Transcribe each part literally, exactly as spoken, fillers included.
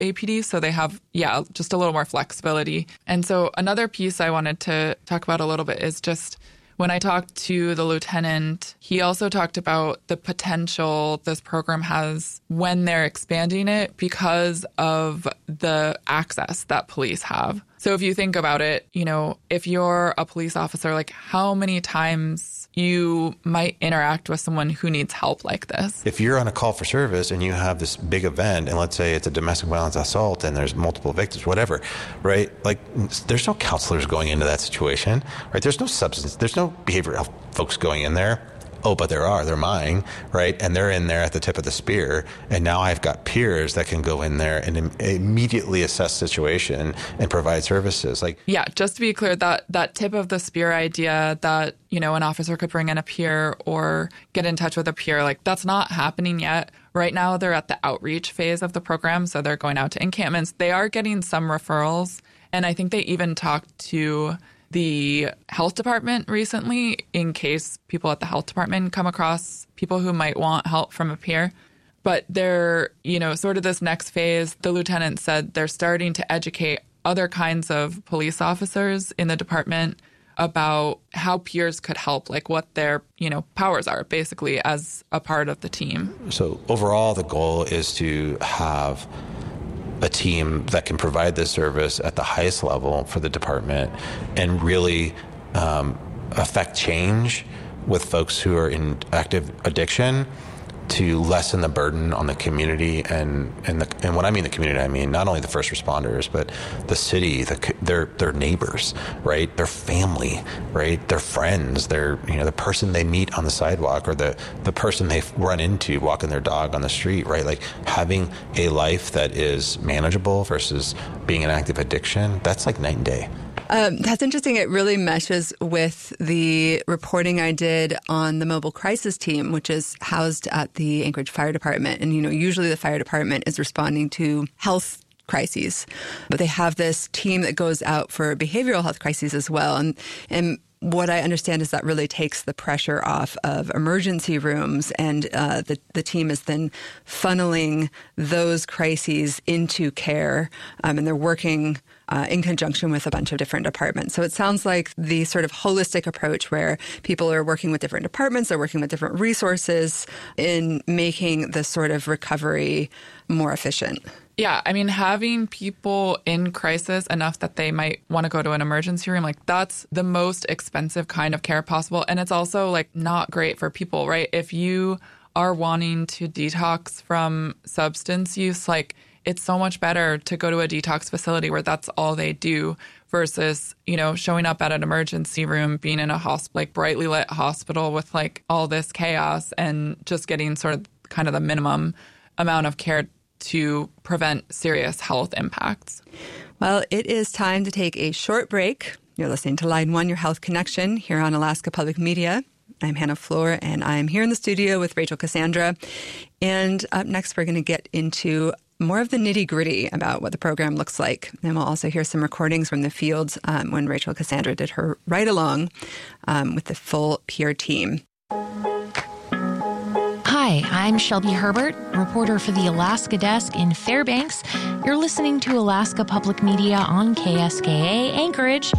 A P D. So they have, yeah, just a little more flexibility. And so another piece I wanted to talk about a little bit is just when I talked to the lieutenant, he also talked about the potential this program has when they're expanding it because of the access that police have. So if you think about it, you know, if you're a police officer, like how many times you might interact with someone who needs help like this. If you're on a call for service and you have this big event, and let's say it's a domestic violence assault and there's multiple victims, whatever, right? Like there's no counselors going into that situation, right? There's no substance, there's no behavioral health folks going in there. Oh, but there are. They're mine, right? And they're in there at the tip of the spear. And now I've got peers that can go in there and im- immediately assess situation and provide services. Like, yeah, just to be clear, that that tip of the spear idea that, you know, an officer could bring in a peer or get in touch with a peer, like that's not happening yet. Right now, they're at the outreach phase of the program. So they're going out to encampments. They are getting some referrals. And I think they even talked to the health department recently in case people at the health department come across people who might want help from a peer. But they're, you know, sort of this next phase, the lieutenant said they're starting to educate other kinds of police officers in the department about how peers could help, like what their, you know, powers are basically as a part of the team. So overall, the goal is to have a team that can provide this service at the highest level for the department and really um, affect change with folks who are in active addiction to lessen the burden on the community. And and, the, and when I mean the community, I mean not only the first responders, but the city, the, their their neighbors, right? Their family, right? Their friends, their, you know, the person they meet on the sidewalk or the, the person they run into walking their dog on the street, right? Like having a life that is manageable versus being an active addiction, that's like night and day. Um, that's interesting. It really meshes with the reporting I did on the mobile crisis team, which is housed at the Anchorage Fire Department. And, you know, usually the fire department is responding to health crises, but they have this team that goes out for behavioral health crises as well. And, and what I understand is that really takes the pressure off of emergency rooms, and uh, the, the team is then funneling those crises into care, um, and they're working Uh, in conjunction with a bunch of different departments. So it sounds like the sort of holistic approach where people are working with different departments, they're working with different resources in making this sort of recovery more efficient. Yeah, I mean, having people in crisis enough that they might want to go to an emergency room, like that's the most expensive kind of care possible. And it's also like not great for people, right? If you are wanting to detox from substance use, like it's so much better to go to a detox facility where that's all they do versus, you know, showing up at an emergency room, being in a hosp- like brightly lit hospital with like all this chaos and just getting sort of kind of the minimum amount of care to prevent serious health impacts. Well, it is time to take a short break. You're listening to Line One, Your Health Connection here on Alaska Public Media. I'm Hannah Floor, and I'm here in the studio with Rachel Cassandra. And up next, we're going to get into more of the nitty-gritty about what the program looks like. And we'll also hear some recordings from the field um, when Rachel Cassandra did her ride-along um, with the full peer team. Hi, I'm Shelby Herbert, reporter for the Alaska Desk in Fairbanks. You're listening to Alaska Public Media on K S K A Anchorage.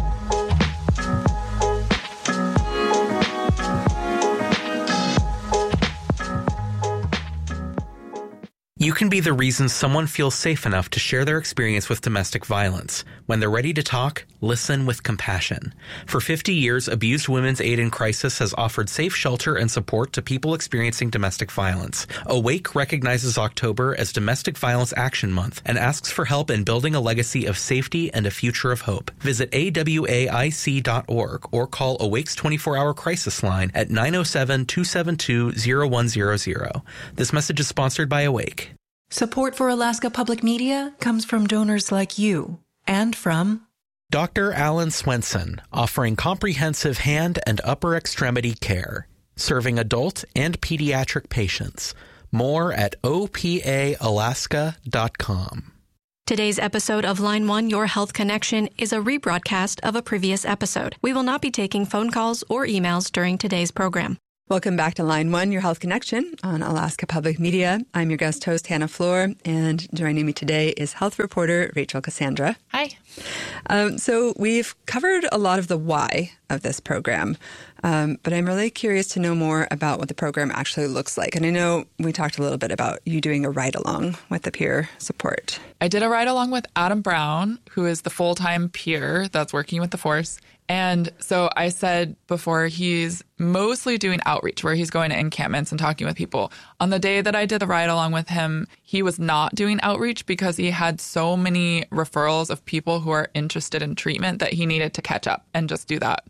You can be the reason someone feels safe enough to share their experience with domestic violence. When they're ready to talk, listen with compassion. For fifty years, Abused Women's Aid in Crisis has offered safe shelter and support to people experiencing domestic violence. Awake recognizes October as Domestic Violence Action Month and asks for help in building a legacy of safety and a future of hope. Visit A W A I C dot org or call Awake's twenty-four hour crisis line at nine oh seven, two seven two, oh one hundred. This message is sponsored by Awake. Support for Alaska Public Media comes from donors like you and from Doctor Alan Swenson, offering comprehensive hand and upper extremity care, serving adult and pediatric patients. More at O P A Alaska dot com. Today's episode of Line One, Your Health Connection, is a rebroadcast of a previous episode. We will not be taking phone calls or emails during today's program. Welcome back to Line One, your health connection on Alaska Public Media. I'm your guest host, Hannah Floor, and joining me today is health reporter Rachel Cassandra. Hi. Um, so we've covered a lot of the why of this program, um, but I'm really curious to know more about what the program actually looks like. And I know we talked a little bit about you doing a ride-along with the peer support. I did a ride-along with Adam Brown, who is the full-time peer that's working with the force. And so I said before, he's mostly doing outreach where he's going to encampments and talking with people. On the day that I did the ride along with him, he was not doing outreach because he had so many referrals of people who are interested in treatment that he needed to catch up and just do that.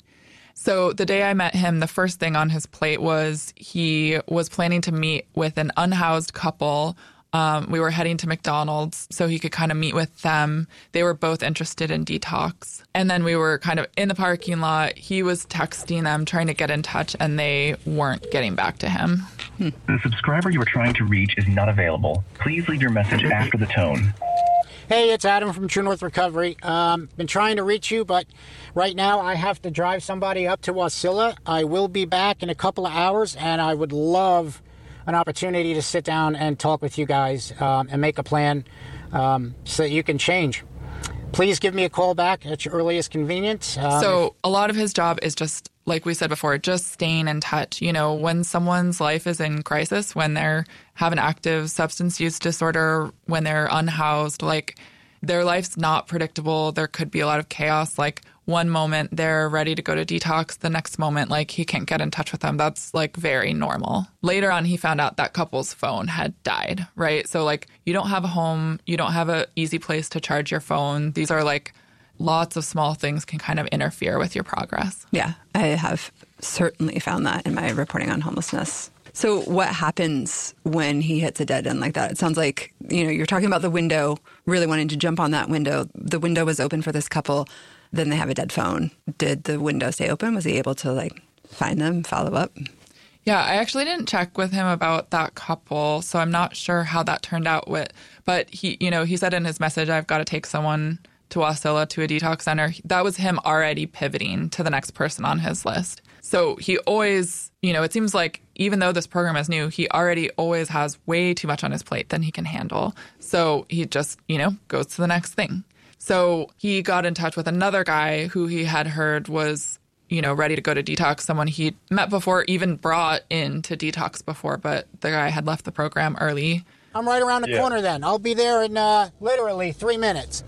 So the day I met him, the first thing on his plate was he was planning to meet with an unhoused couple. Um, we were heading to McDonald's so he could kind of meet with them. They were both interested in detox. And then we were kind of in the parking lot. He was texting them, trying to get in touch, and they weren't getting back to him. Hmm. The subscriber you are trying to reach is not available. Please leave your message after the tone. Hey, it's Adam from True North Recovery. Um, been trying to reach you, but right now I have to drive somebody up to Wasilla. I will be back in a couple of hours, and I would love an opportunity to sit down and talk with you guys um, and make a plan um, so that you can change. Please give me a call back at your earliest convenience. Um, so a lot of his job is just, like we said before, just staying in touch. You know, when someone's life is in crisis, when they're have an active substance use disorder, when they're unhoused, like their life's not predictable. There could be a lot of chaos. Like one moment they're ready to go to detox. The next moment, like he can't get in touch with them. That's like very normal. Later on, he found out that couple's phone had died, right? So like you don't have a home. You don't have an easy place to charge your phone. These are like lots of small things can kind of interfere with your progress. Yeah, I have certainly found that in my reporting on homelessness. So what happens when he hits a dead end like that? It sounds like, you know, you're talking about the window, really wanting to jump on that window. The window was open for this couple. Then they have a dead phone. Did the window stay open? Was he able to, like, find them, follow up? Yeah, I actually didn't check with him about that couple, so I'm not sure how that turned out with. But he, you know, he said in his message, I've got to take someone to Wasilla to a detox center. That was him already pivoting to the next person on his list. So he always, you know, it seems like even though this program is new, he already always has way too much on his plate than he can handle. So he just, you know, goes to the next thing. So he got in touch with another guy who he had heard was, you know, ready to go to detox, someone he'd met before, even brought in to detox before, but the guy had left the program early. I'm right around the yeah. corner then. I'll be there in uh, literally three minutes.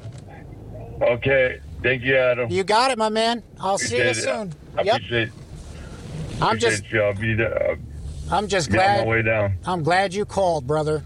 Okay. Thank you, Adam. You got it, my man. I'll appreciate see you it. soon. I yep. appreciate, I'm appreciate just, you. I'll be there. Uh, I'm just be glad. on my way down. I'm glad you called, brother.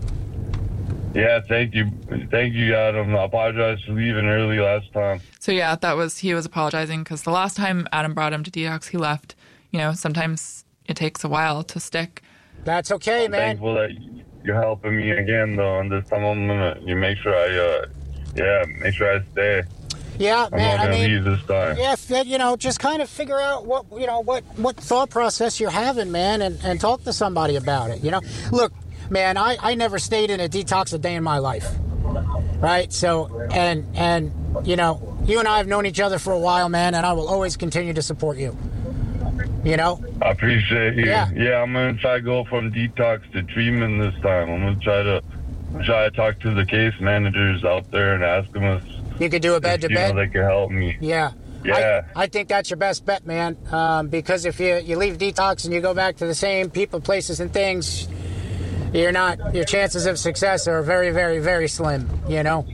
Yeah, thank you. Thank you, Adam. I apologize for leaving early last time. So, yeah, that was, he was apologizing because the last time Adam brought him to detox, he left. You know, sometimes it takes a while to stick. That's okay, I'm man. thankful that you're helping me again, though, and this time I'm going to, you make sure I, uh, yeah, make sure I stay. Yeah, I'm man. not gonna I mean, leave this time. Yeah, you know, just kind of figure out what, you know, what, what thought process you're having, man, and, and talk to somebody about it, you know? Look, man, I, I never stayed in a detox a day in my life, right? So, and, and, you know, you and I have known each other for a while, man, and I will always continue to support you, you know? I appreciate you. Yeah, yeah I'm going to try to go from detox to treatment this time. I'm going to try to try to talk to the case managers out there and ask them if you could do a bed to bed. You know, they can help me. Yeah. Yeah. I, I think that's your best bet, man, um, because if you, you leave detox and you go back to the same people, places, and things, you're not, your chances of success are very, very, very slim, you know?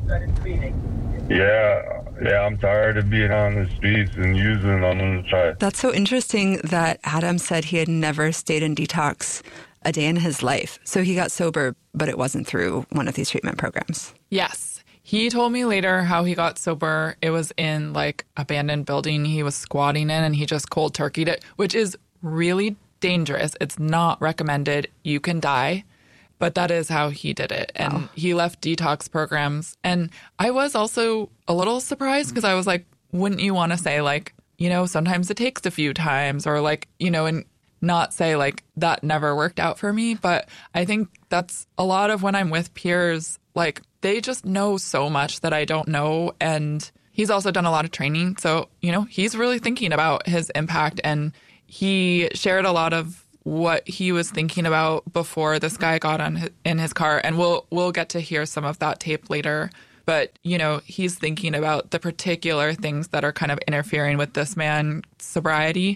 Yeah. Yeah, I'm tired of being on the streets and using. I'm going to try. That's so interesting that Adam said he had never stayed in detox a day in his life. So he got sober, but it wasn't through one of these treatment programs. Yes. He told me later how he got sober. It was in like abandoned building he was squatting in, and he just cold turkeyed it, which is really dangerous. It's not recommended. You can die. But that is how he did it. And wow. He left detox programs. And I was also a little surprised because I was like, wouldn't you want to say like, you know, sometimes it takes a few times, or like, you know, and not say like that never worked out for me. But I think that's a lot of when I'm with peers, like they just know so much that I don't know. And he's also done a lot of training. So, you know, he's really thinking about his impact, and he shared a lot of what he was thinking about before this guy got on his, in his car. And we'll we'll get to hear some of that tape later. But, you know, he's thinking about the particular things that are kind of interfering with this man's sobriety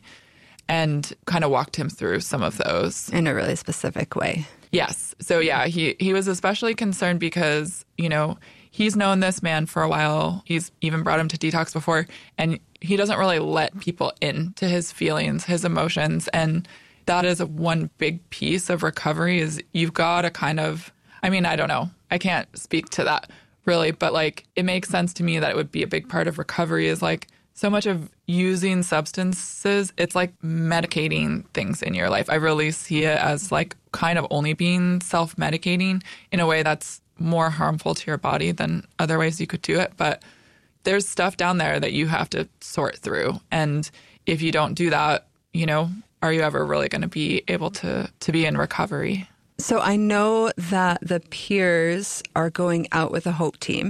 and kind of walked him through some of those. In a really specific way. Yes. So, yeah, he, he was especially concerned because, you know, he's known this man for a while. He's even brought him to detox before, and he doesn't really let people into his feelings, his emotions. And that is one big piece of recovery is you've got to kind of, I mean, I don't know. I can't speak to that really, but like it makes sense to me that it would be a big part of recovery is like so much of using substances, it's like medicating things in your life. I really see it as like kind of only being self-medicating in a way that's more harmful to your body than other ways you could do it. But there's stuff down there that you have to sort through. And if you don't do that, you know, are you ever really going to be able to, to be in recovery? So I know that the peers are going out with a HOPE team.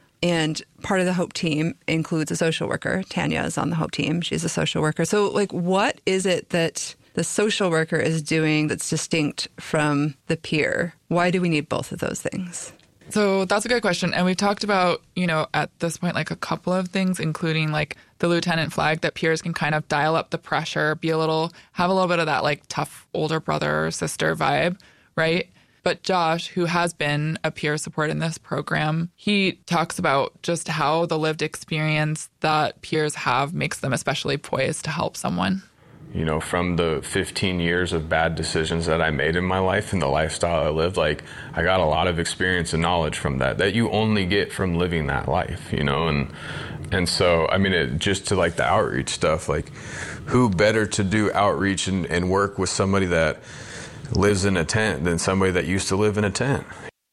And part of the HOPE team includes a social worker. Tanya is on the HOPE team. She's a social worker. So, like, what is it that the social worker is doing that's distinct from the peer? Why do we need both of those things? So that's a good question. And we've talked about, you know, at this point, like a couple of things, including like the lieutenant flag that peers can kind of dial up the pressure, be a little, have a little bit of that like tough older brother or sister vibe, right? But Josh, who has been a peer support in this program, he talks about just how the lived experience that peers have makes them especially poised to help someone. You know, from the fifteen years of bad decisions that I made in my life and the lifestyle I lived, like, I got a lot of experience and knowledge from that, that you only get from living that life, you know? And and so, I mean, it, just to, like, the outreach stuff, like, who better to do outreach and, and work with somebody that lives in a tent than somebody that used to live in a tent?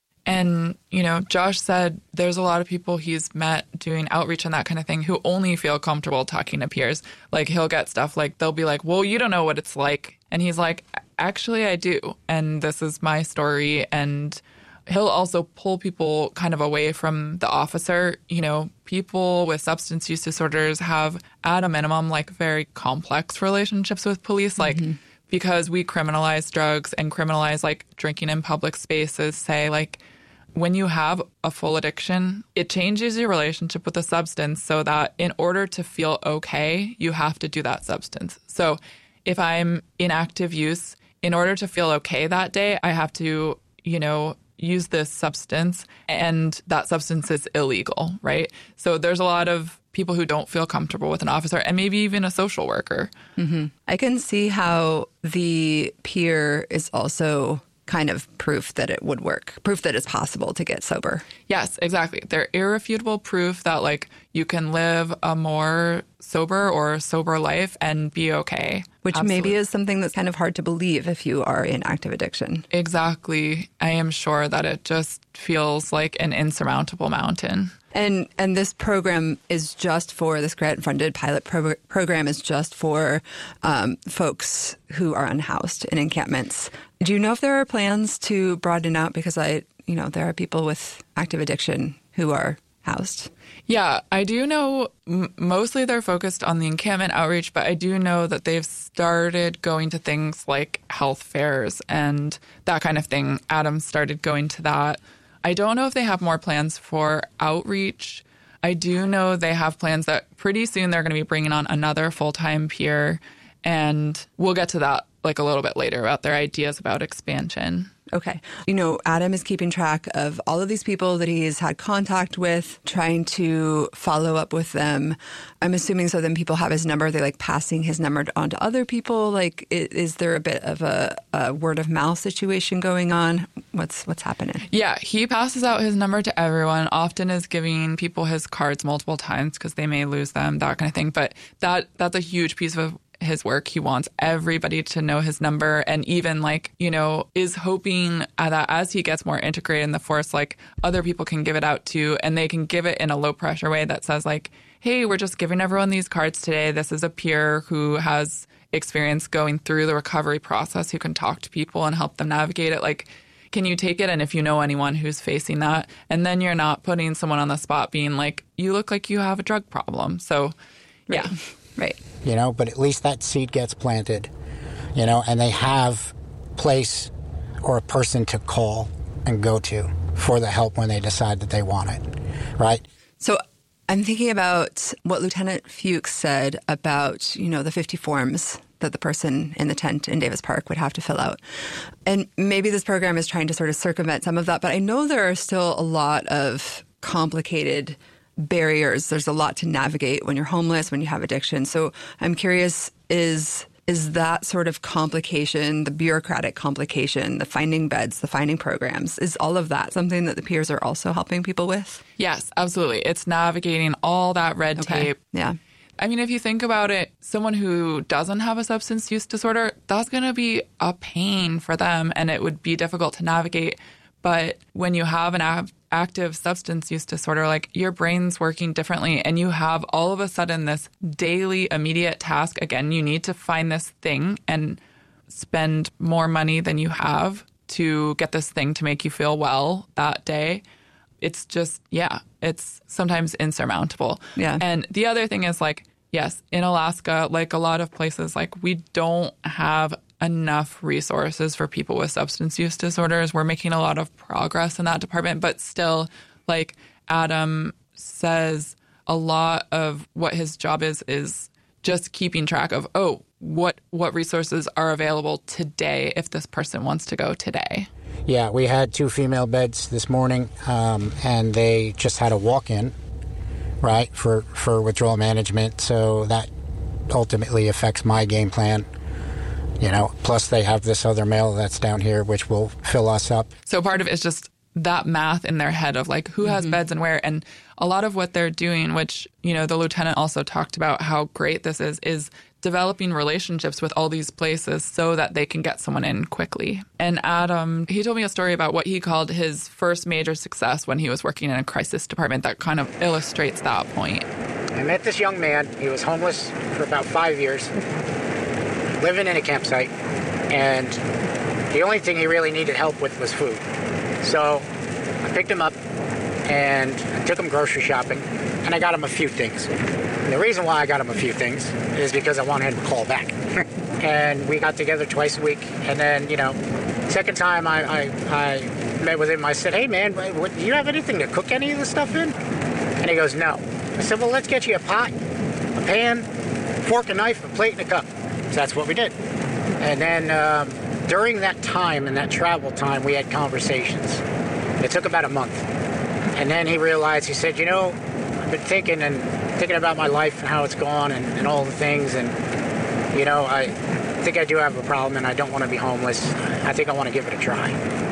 And, you know, Josh said there's a lot of people he's met doing outreach and that kind of thing who only feel comfortable talking to peers. Like, he'll get stuff like, they'll be like, well, you don't know what it's like. And he's like, actually, I do. And this is my story. And he'll also pull people kind of away from the officer. You know, people with substance use disorders have, at a minimum, like very complex relationships with police. Like, mm-hmm. because we criminalize drugs and criminalize like drinking in public spaces, say like, when you have a full addiction, it changes your relationship with the substance so that in order to feel okay, you have to do that substance. So if I'm in active use, in order to feel okay that day, I have to, you know, use this substance, and that substance is illegal, right? So there's a lot of people who don't feel comfortable with an officer and maybe even a social worker. Mm-hmm. I can see how the peer is also kind of proof that it would work, proof that it's possible to get sober. Yes, exactly. They're irrefutable proof that like you can live a more sober or sober life and be okay. Which Absolutely. Maybe is something that's kind of hard to believe if you are in active addiction. Exactly. I am sure that it just feels like an insurmountable mountain. And and this program is just for, this grant-funded pilot pro- program is just for um, folks who are unhoused in encampments. Do you know if there are plans to broaden out? Because I, you know, there are people with active addiction who are housed. Yeah, I do know m- mostly they're focused on the encampment outreach, but I do know that they've started going to things like health fairs and that kind of thing. Adam started going to that. I don't know if they have more plans for outreach. I do know they have plans that pretty soon they're going to be bringing on another full-time peer, and we'll get to that like a little bit later about their ideas about expansion. Okay. You know, Adam is keeping track of all of these people that he's had contact with, trying to follow up with them. I'm assuming so then people have his number. They're like passing his number on to other people. Like, is there a bit of a, a word of mouth situation going on? What's what's happening? Yeah, he passes out his number to everyone, often is giving people his cards multiple times because they may lose them, that kind of thing. But that that's a huge piece of his work. He wants everybody to know his number, and even like, you know, is hoping that as he gets more integrated in the force, like other people can give it out too, and they can give it in a low pressure way that says like, hey, we're just giving everyone these cards today. This is a peer who has experience going through the recovery process, who can talk to people and help them navigate it. Like, can you take it? And if you know anyone who's facing that, and then you're not putting someone on the spot being like, you look like you have a drug problem. So yeah. Right. You know, but at least that seed gets planted. you know, and they have place or a person to call and go to for the help when they decide that they want it, right? So I'm thinking about what Lieutenant Fuchs said about, you know, the fifty forms that the person in the tent in Davis Park would have to fill out. And maybe this program is trying to sort of circumvent some of that, but I know there are still a lot of complicated barriers. There's a lot to navigate when you're homeless, when you have addiction. So I'm curious, is is that sort of complication, the bureaucratic complication, the finding beds, the finding programs, is all of that something that the peers are also helping people with? Yes, absolutely. It's navigating all that red Okay. tape. Yeah. I mean, if you think about it, someone who doesn't have a substance use disorder, that's going to be a pain for them and it would be difficult to navigate. But when you have an a- active substance use disorder, like your brain's working differently and you have all of a sudden this daily immediate task. Again, you need to find this thing and spend more money than you have to get this thing to make you feel well that day. It's just, yeah, it's sometimes insurmountable. Yeah. And the other thing is like, yes, in Alaska, like a lot of places, like we don't have enough resources for people with substance use disorders. We're making a lot of progress in that department, but still, like Adam says, a lot of what his job is is just keeping track of, oh, what what resources are available today if this person wants to go today. Yeah, we had two female beds this morning, um, and they just had a walk-in, right, for, for withdrawal management. So that ultimately affects my game plan. You know, plus they have this other male that's down here, which will fill us up. So part of it is just that math in their head of like who has mm-hmm. beds and where. And a lot of what they're doing, which, you know, the lieutenant also talked about how great this is, is developing relationships with all these places so that they can get someone in quickly. And Adam, he told me a story about what he called his first major success when he was working in a crisis department that kind of illustrates that point. I met this young man. He was homeless for about five years, living in a campsite, and the only thing he really needed help with was food. So I picked him up and I took him grocery shopping, and I got him a few things. And the reason why I got him a few things is because I wanted him to call back. And we got together twice a week, and then, you know, second time I, I, I met with him, I said, hey, man, what, do you have anything to cook any of this stuff in? And he goes, no. I said, well, let's get you a pot, a pan, fork, a knife, a plate, and a cup. So that's what we did. And then um, during that time and that travel time, we had conversations. It took about a month. And then he realized, he said, you know, I've been thinking and thinking about my life and how it's gone and, and all the things. And, you know, I think I do have a problem and I don't want to be homeless. I think I want to give it a try.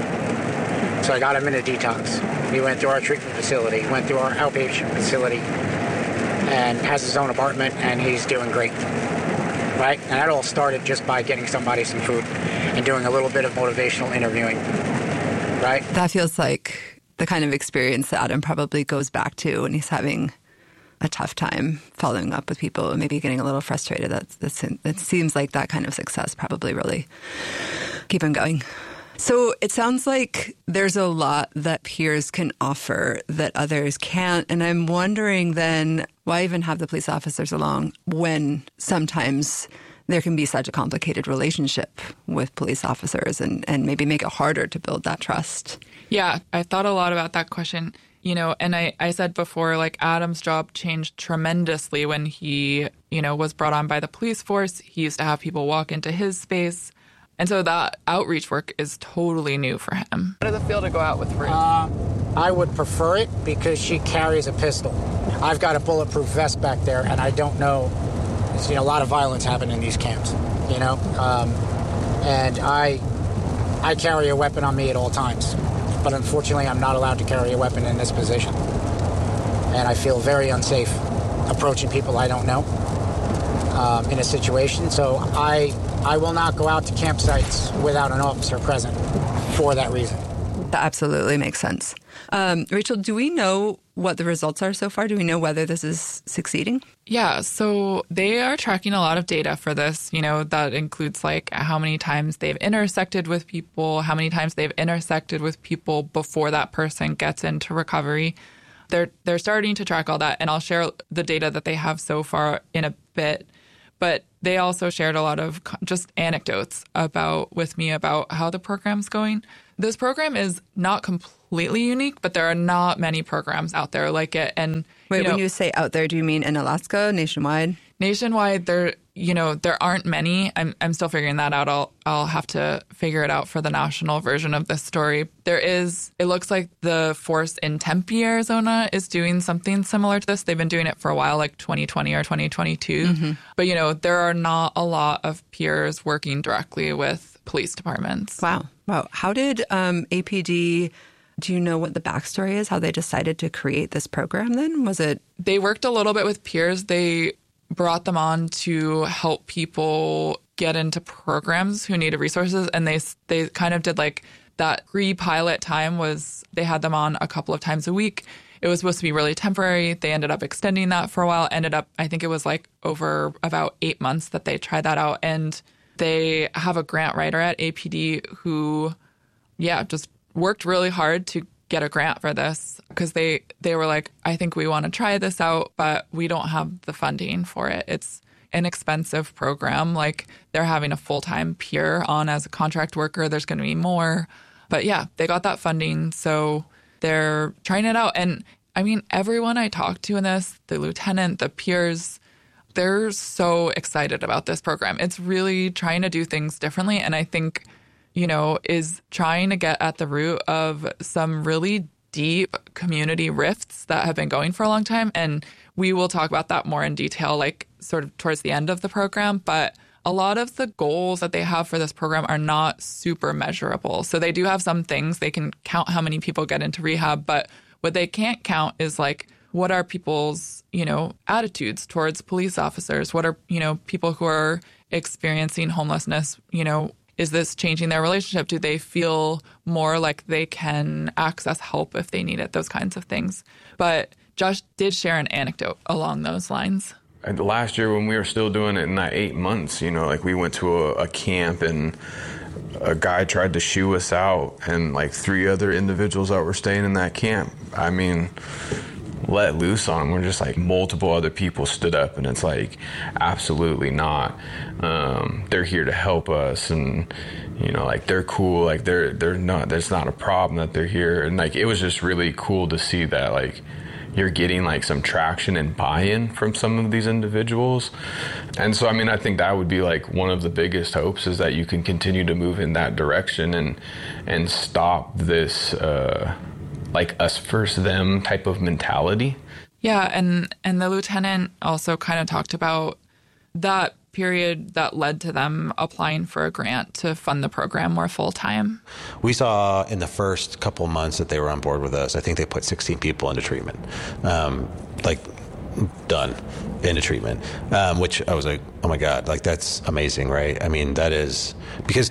So I got him in a detox. He went through our treatment facility, went through our outpatient facility, and has his own apartment, and he's doing great. Right? And that all started just by getting somebody some food and doing a little bit of motivational interviewing. Right? That feels like the kind of experience that Adam probably goes back to when he's having a tough time following up with people and maybe getting a little frustrated. That's, that's, it seems like that kind of success probably really keep him going. So it sounds like there's a lot that peers can offer that others can't. And I'm wondering then, why even have the police officers along when sometimes there can be such a complicated relationship with police officers and, and maybe make it harder to build that trust? Yeah, I thought a lot about that question. You know, and I, I said before, like Adam's job changed tremendously when he, you know, was brought on by the police force. He used to have people walk into his space. And so that outreach work is totally new for him. How does it feel to go out with Ruth? Uh, I would prefer it because she carries a pistol. I've got a bulletproof vest back there, and I don't know. You know, a lot of violence happen in these camps, you know. Um, and I, I carry a weapon on me at all times. But unfortunately, I'm not allowed to carry a weapon in this position. And I feel very unsafe approaching people I don't know um, in a situation. So I... I will not go out to campsites without an officer present for that reason. That absolutely makes sense. Um, Rachel, do we know what the results are so far? Do we know whether this is succeeding? Yeah, so they are tracking a lot of data for this. You know, that includes like how many times they've intersected with people, how many times they've intersected with people before that person gets into recovery. They're they're starting to track all that, and I'll share the data that they have so far in a bit. But they also shared a lot of just anecdotes about with me about how the program's going. This program is not completely unique, but there are not many programs out there like it. And Wait, you know, when you say out there, do you mean in Alaska, nationwide? Nationwide, there, you know, there aren't many. I'm I'm still figuring that out. I'll I'll have to figure it out for the national version of this story. There is, it looks like the force in Tempe, Arizona is doing something similar to this. They've been doing it for a while, like twenty twenty or twenty twenty-two. Mm-hmm. But, you know, there are not a lot of peers working directly with police departments. Wow. Wow. How did um, A P D, do you know what the backstory is, how they decided to create this program then? Was it? They worked a little bit with peers. They brought them on to help people get into programs who needed resources. And they they kind of did like that pre-pilot time was they had them on a couple of times a week. It was supposed to be really temporary. They ended up extending that for a while. Ended up, I think it was like over about eight months that they tried that out. And they have a grant writer at A P D who, yeah, just worked really hard to get a grant for this because they, they were like, I think we want to try this out, but we don't have the funding for it. It's an expensive program. Like they're having a full-time peer on as a contract worker. There's going to be more. But yeah, they got that funding. So they're trying it out. And I mean, everyone I talked to in this, the lieutenant, the peers, they're so excited about this program. It's really trying to do things differently. And I think, you know, is trying to get at the root of some really deep community rifts that have been going for a long time. And we will talk about that more in detail, like sort of towards the end of the program. But a lot of the goals that they have for this program are not super measurable. So they do have some things. They can count how many people get into rehab. But what they can't count is like, what are people's, you know, attitudes towards police officers? What are, you know, people who are experiencing homelessness, you know, is this changing their relationship? Do they feel more like they can access help if they need it? Those kinds of things. But Josh did share an anecdote along those lines. And last year when we were still doing it in that eight months, you know, like we went to a, a camp and a guy tried to shoo us out and like three other individuals that were staying in that camp, I mean, let loose on them. We're just like multiple other people stood up and it's like, absolutely not. Um, they're here to help us and, you know, like they're cool. Like they're, they're not, there's not a problem that they're here. And like, it was just really cool to see that like you're getting like some traction and buy-in from some of these individuals. And so, I mean, I think that would be like one of the biggest hopes is that you can continue to move in that direction and, and stop this, uh, like us first them type of mentality. Yeah, and and the lieutenant also kind of talked about that period that led to them applying for a grant to fund the program more full time. We saw in the first couple months that they were on board with us, I think they put sixteen people into treatment, um, like done into treatment, um, which I was like, oh my God, like that's amazing, right? I mean, that is because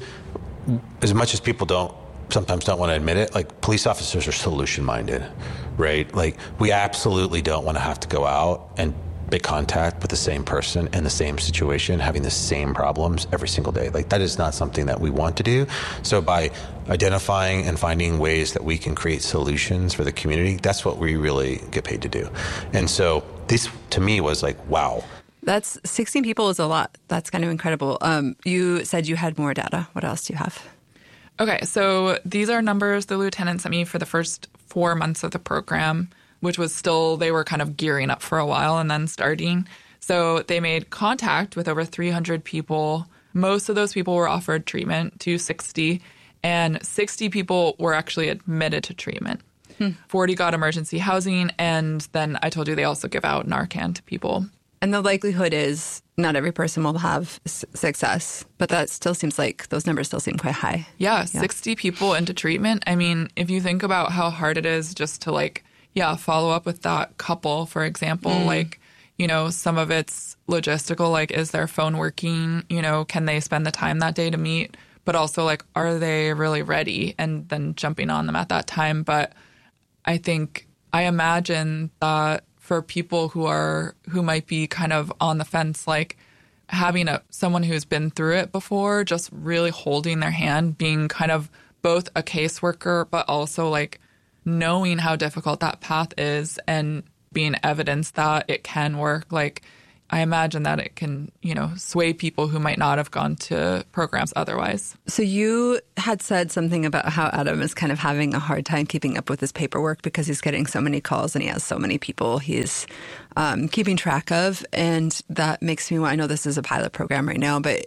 as much as people don't sometimes don't want to admit it, like police officers are solution minded, right? Like we absolutely don't want to have to go out and make contact with the same person in the same situation, having the same problems every single day. Like that is not something that we want to do. So by identifying and finding ways that we can create solutions for the community, that's what we really get paid to do. And so this to me was like, wow. That's sixteen people is a lot. That's kind of incredible. Um, you said you had more data. What else do you have? Okay, so these are numbers the lieutenant sent me for the first four months of the program, which was still, they were kind of gearing up for a while and then starting. So they made contact with over three hundred people. Most of those people were offered treatment, to sixty, and sixty people were actually admitted to treatment. Hmm. forty got emergency housing, and then I told you they also give out Narcan to people. And the likelihood is not every person will have s- success, but that still seems like those numbers still seem quite high. Yeah, yeah, sixty people into treatment. I mean, if you think about how hard it is just to like, yeah, follow up with that couple, for example, mm. like, you know, some of it's logistical, like, is their phone working? You know, can they spend the time that day to meet? But also, like, are they really ready? And then jumping on them at that time. But I think, I imagine that for people who are, who might be kind of on the fence, like having a someone who's been through it before, just really holding their hand, being kind of both a caseworker, but also like knowing how difficult that path is and being evidence that it can work. Like, I imagine that it can, you know, sway people who might not have gone to programs otherwise. So you had said something about how Adam is kind of having a hard time keeping up with his paperwork because he's getting so many calls and he has so many people he's um, keeping track of. And that makes me want, I know this is a pilot program right now, but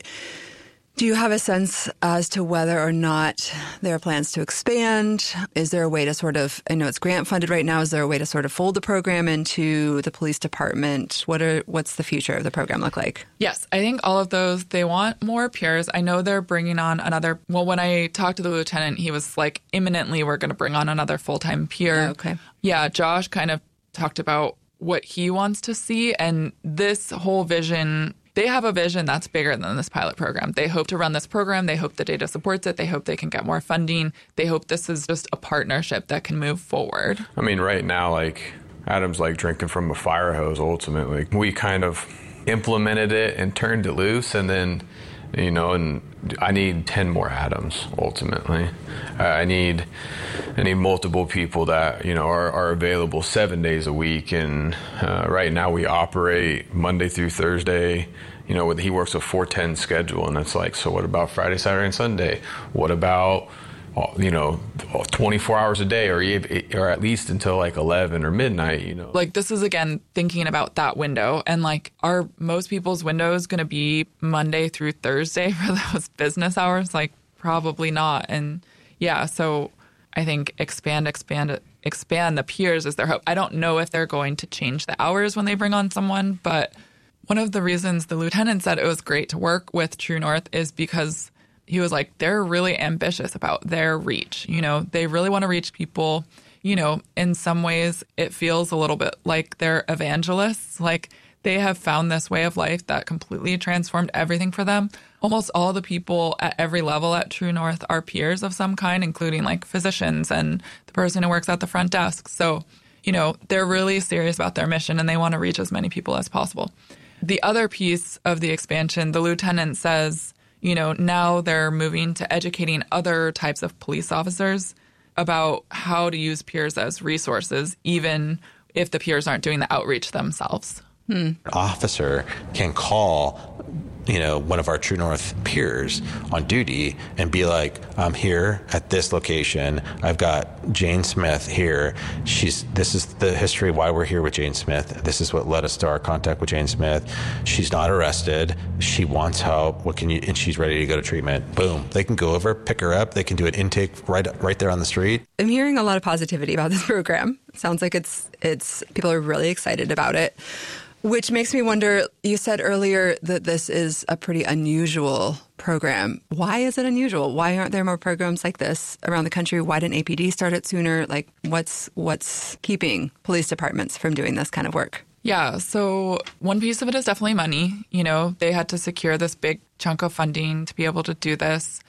do you have a sense as to whether or not there are plans to expand? Is there a way to sort of, I know it's grant funded right now, is there a way to sort of fold the program into the police department? What are what's the future of the program look like? Yes, I think all of those, they want more peers. I know they're bringing on another, well, when I talked to the lieutenant, he was like, imminently we're going to bring on another full-time peer. Oh, okay. Yeah, Josh kind of talked about what he wants to see, and this whole vision, they have a vision that's bigger than this pilot program. They hope to run this program. They hope the data supports it. They hope they can get more funding. They hope this is just a partnership that can move forward. I mean, right now, like, Adam's like drinking from a fire hose, ultimately. We kind of implemented it and turned it loose, and then, you know, and I need ten more Adams, ultimately. Uh, I need I need multiple people that, you know, are, are available seven days a week. And uh, right now we operate Monday through Thursday. You know, he works a four ten schedule, and it's like, so what about Friday, Saturday, and Sunday? What about, you know, twenty-four hours a day, or or at least until like eleven or midnight, you know? Like, this is, again, thinking about that window. And, like, are most people's windows going to be Monday through Thursday for those business hours? Like, probably not. And, yeah, so I think expand, expand, expand the peers is their hope. I don't know if they're going to change the hours when they bring on someone, but one of the reasons the lieutenant said it was great to work with True North is because he was like, they're really ambitious about their reach. You know, they really want to reach people. You know, in some ways, it feels a little bit like they're evangelists. Like, they have found this way of life that completely transformed everything for them. Almost all the people at every level at True North are peers of some kind, including like physicians and the person who works at the front desk. So, you know, they're really serious about their mission and they want to reach as many people as possible. The other piece of the expansion, the lieutenant says, you know, now they're moving to educating other types of police officers about how to use peers as resources, even if the peers aren't doing the outreach themselves. Hmm. An officer can call, you know, one of our True North peers on duty and be like, I'm here at this location. I've got Jane Smith here. She's, this is the history why we're here with Jane Smith. This is what led us to our contact with Jane Smith. She's not arrested. She wants help. What can you, and she's ready to go to treatment. Boom. They can go over, pick her up. They can do an intake right, right there on the street. I'm hearing a lot of positivity about this program. Sounds like it's, it's, people are really excited about it. Which makes me wonder, you said earlier that this is a pretty unusual program. Why is it unusual? Why aren't there more programs like this around the country? Why didn't A P D start it sooner? Like, what's what's keeping police departments from doing this kind of work? Yeah, so one piece of it is definitely money. You know, they had to secure this big chunk of funding to be able to do this.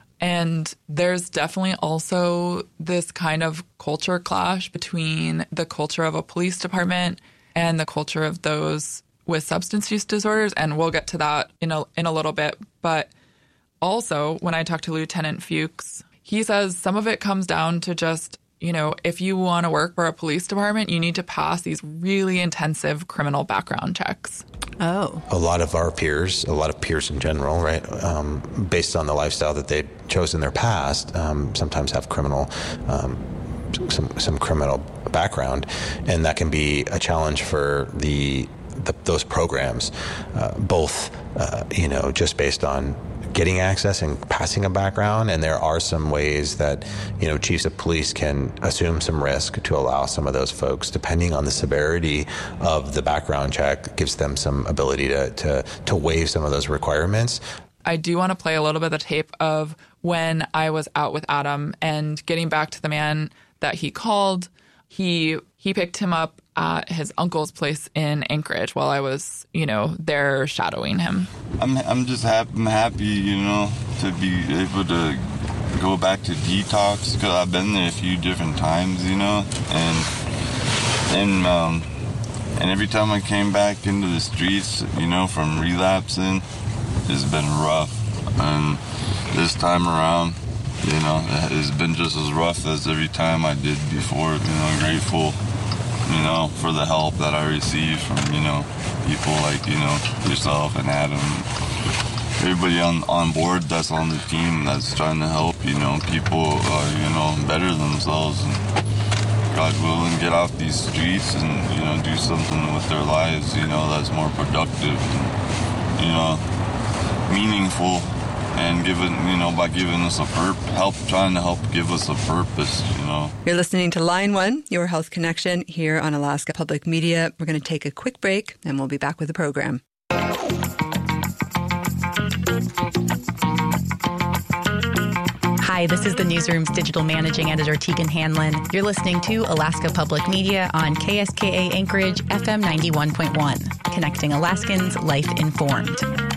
And there's definitely also this kind of culture clash between the culture of a police department and the culture of those with substance use disorders. And we'll get to that in a in a little bit. But also, when I talk to Lieutenant Fuchs, he says some of it comes down to just, you know, if you want to work for a police department, you need to pass these really intensive criminal background checks. Oh. A lot of our peers, a lot of peers in general, right, um, based on the lifestyle that they chose in their past, um, sometimes have criminal um some some criminal background, and that can be a challenge for the, the those programs, uh, both uh, you know, just based on getting access and passing a background. And there are some ways that, you know, chiefs of police can assume some risk to allow some of those folks, depending on the severity of the background check, gives them some ability to to, to waive some of those requirements. I do want to play a little bit of the tape of when I was out with Adam, and getting back to the man that he called. He he picked him up at his uncle's place in Anchorage while I was, you know, there shadowing him. I'm I'm just happy, I'm happy, you know, to be able to go back to detox, because I've been there a few different times, you know, and and um and every time I came back into the streets, you know, from relapsing, it's been rough. And this time around, you know, it's been just as rough as every time I did before. You know, grateful you know, for the help that I receive from, you know, people like, you know, yourself and Adam. Everybody on, on board that's on the team that's trying to help, you know, people, uh, you know, better themselves and God willing, get off these streets and, you know, do something with their lives, you know, that's more productive and, you know, meaningful, and giving, you know, by giving us a purpose, help, trying to help give us a purpose, you know. You're listening to Line One, Your Health Connection, here on Alaska Public Media. We're going to take a quick break, and we'll be back with the program. Hi, this is the Newsroom's digital managing editor, Tegan Hanlon. You're listening to Alaska Public Media on K S K A Anchorage, F M ninety-one point one, connecting Alaskans life informed.